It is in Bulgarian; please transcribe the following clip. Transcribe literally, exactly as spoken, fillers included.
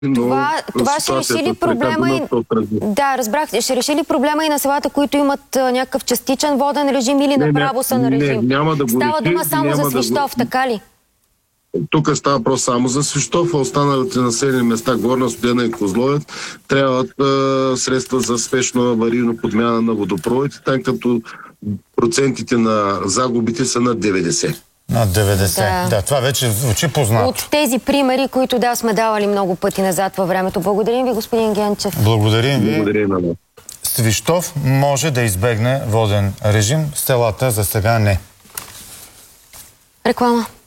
Това, това ще реши ли проблема и... Да, разбрах. Ще реши ли проблема и на селата, които имат а, някакъв частичен воден режим или не, направо не, са на режим? Не, няма да го Става реши, дума само за Свищов, да го... така ли? Тук става въпрос само за Свищов, а останалите населени места, Горна Студена и Козловец, трябват а, средства за спешно аварийно подмяна на водопроводите, тъй като процентите на загубите са над деветдесет. Над деветдесет. Да. да, това вече звучи познато. От тези примери, които да сме давали много пъти назад във времето. Благодарим ви, господин Генчев. Благодарим ви. Благодарим на вас. Свищов може да избегне воден режим, селата за сега не. Реклама.